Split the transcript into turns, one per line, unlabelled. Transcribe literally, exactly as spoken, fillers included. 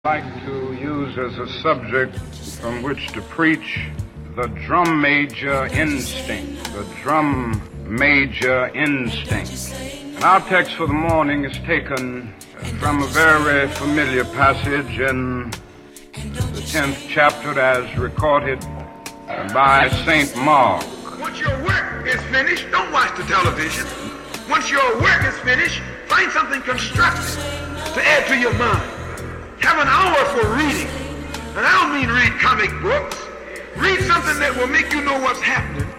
I'd like to use as a subject from which to preach the drum major instinct, the drum major instinct. And our text for the morning is taken from a very familiar passage in the tenth chapter as recorded by Saint Mark.
Once your work is finished, don't watch the television. Once your work is finished, find something constructive to add to your mind. Have an hour for reading. And I don't mean read comic books. Read something that will make you know what's happening